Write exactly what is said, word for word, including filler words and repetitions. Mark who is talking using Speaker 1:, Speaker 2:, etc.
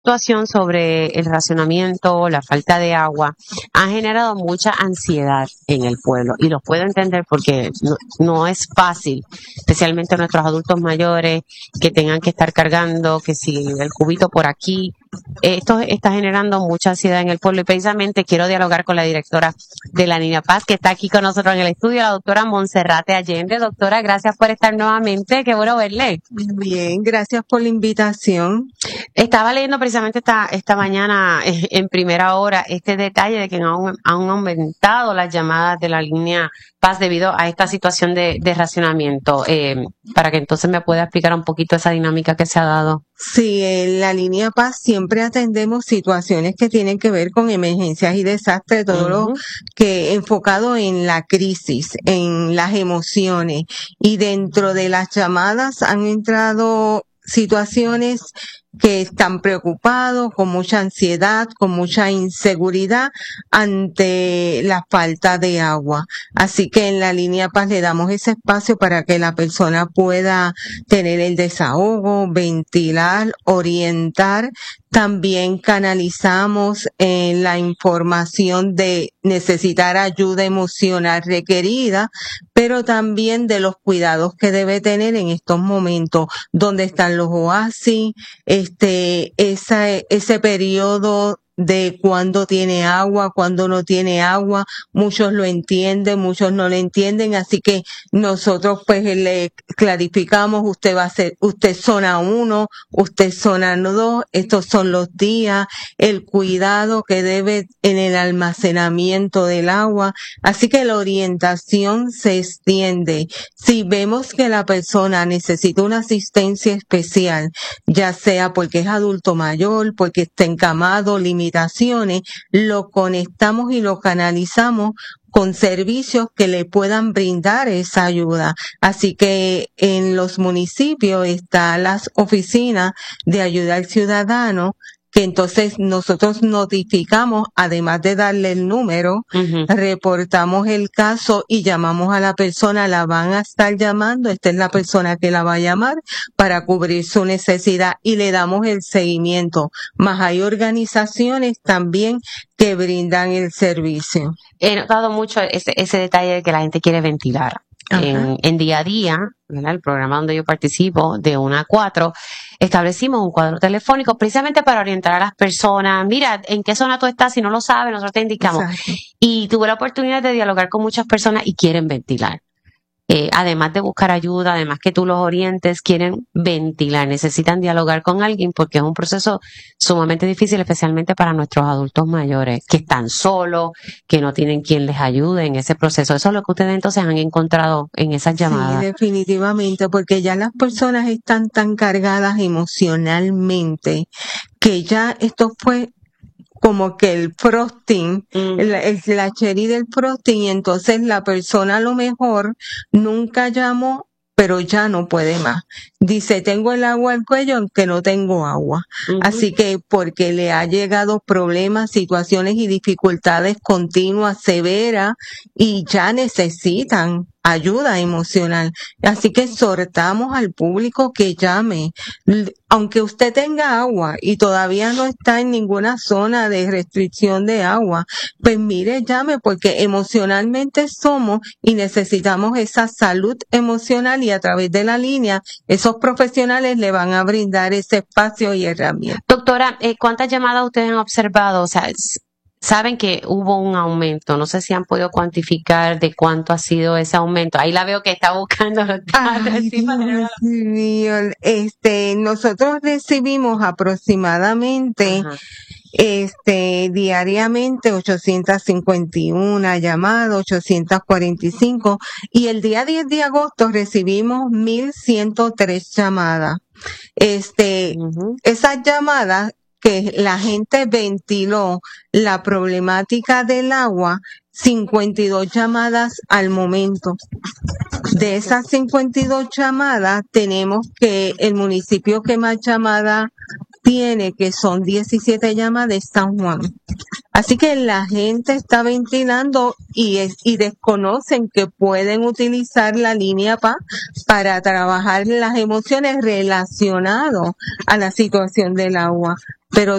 Speaker 1: situación sobre el racionamiento, la falta de agua, ha generado mucha ansiedad en el pueblo y lo puedo entender porque no, no es fácil, especialmente nuestros adultos mayores que tengan que estar cargando, que si el cubito por aquí, esto está generando mucha ansiedad en el pueblo y precisamente quiero dialogar con la directora de la Línea Paz que está aquí con nosotros en el estudio, la doctora Monserrate Allende. Doctora, gracias por estar nuevamente, qué bueno verle.
Speaker 2: Bien, gracias por la invitación.
Speaker 1: Estaba leyendo precisamente esta, esta mañana eh, en primera hora este detalle de que han, han aumentado las llamadas de la Línea Paz debido a esta situación de, de racionamiento. Eh, para que entonces me pueda explicar un poquito esa dinámica que se ha dado.
Speaker 2: Sí, en la Línea Paz siempre atendemos situaciones que tienen que ver con emergencias y desastres, todo uh-huh. lo que enfocado en la crisis, en las emociones. Y dentro de las llamadas han entrado situaciones que están preocupados, con mucha ansiedad, con mucha inseguridad ante la falta de agua. Así que en la Línea Paz le damos ese espacio para que la persona pueda tener el desahogo, ventilar, orientar. También canalizamos en la información de necesitar ayuda emocional requerida, pero también de los cuidados que debe tener en estos momentos, donde están los oasis, este, esa, ese periodo de cuando tiene agua, cuando no tiene agua, muchos lo entienden, muchos no lo entienden, así que nosotros pues le clarificamos, usted va a ser, usted zona uno, usted zona dos, estos son los días, el cuidado que debe en el almacenamiento del agua, así que la orientación se extiende. Si vemos que la persona necesita una asistencia especial, ya sea porque es adulto mayor, porque está encamado, limitaciones, lo conectamos y lo canalizamos con servicios que le puedan brindar esa ayuda. Así que en los municipios están las oficinas de ayuda al ciudadano, que entonces nosotros notificamos, además de darle el número, uh-huh. reportamos el caso y llamamos a la persona, la van a estar llamando, esta es la persona que la va a llamar para cubrir su necesidad y le damos el seguimiento. Más hay organizaciones también que brindan el servicio.
Speaker 1: He notado mucho ese, ese detalle de que la gente quiere ventilar. En, en día a día, ¿verdad? El programa donde yo participo, de una a cuatro, establecimos un cuadro telefónico precisamente para orientar a las personas. Mira, ¿en qué zona tú estás? Si no lo sabes, nosotros te indicamos. Exacto. Y tuve la oportunidad de dialogar con muchas personas y quieren ventilar. Eh, además de buscar ayuda, además que tú los orientes, quieren ventilar, necesitan dialogar con alguien porque es un proceso sumamente difícil, especialmente para nuestros adultos mayores, que están solos, que no tienen quien les ayude en ese proceso. Eso es lo que ustedes entonces han encontrado en esas llamadas.
Speaker 2: Sí, definitivamente, porque ya las personas están tan cargadas emocionalmente que ya esto fue como que el frosting, mm. el, el, la cherry del frosting, y entonces la persona a lo mejor nunca llamó, pero ya no puede más. Dice, tengo el agua al cuello aunque no tengo agua. Uh-huh. Así que porque le ha llegado problemas, situaciones y dificultades continuas, severas, y ya necesitan ayuda emocional. Así que exhortamos al público que llame. Aunque usted tenga agua y todavía no está en ninguna zona de restricción de agua, pues mire, llame, porque emocionalmente somos y necesitamos esa salud emocional, y a través de la línea esos profesionales le van a brindar ese espacio y herramientas.
Speaker 1: Doctora, eh, ¿cuántas llamadas ustedes han observado? O sea, saben que hubo un aumento, no sé si han podido cuantificar de cuánto ha sido ese aumento. Ahí la veo que está buscando los datos.
Speaker 2: Ay, Dios mío. Este, nosotros recibimos aproximadamente Ajá. este diariamente ochocientas cincuenta y una llamadas, ochocientas cuarenta y cinco, y el día diez de agosto recibimos mil ciento tres llamadas. Este, uh-huh. esas llamadas que la gente ventiló la problemática del agua, cincuenta y dos llamadas al momento. De esas cincuenta y dos llamadas, tenemos que el municipio que más llamadas tiene, que son diecisiete llamadas, de San Juan. Así que la gente está ventilando y, es, y desconocen que pueden utilizar la Línea Paz para trabajar las emociones relacionadas a la situación del agua. pero